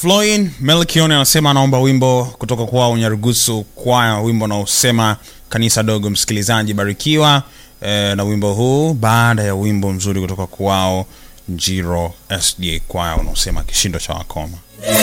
Floyd Melchione anasema anaomba wimbo kutoka kwa Nyarugusu Choir, wimbo unaosema kanisa dogo. Msikilizaji, barikiwa na wimbo huu baada ya wimbo mzuri kutoka kwao Njiro SDA Choir unaosema kishindo cha wakoma.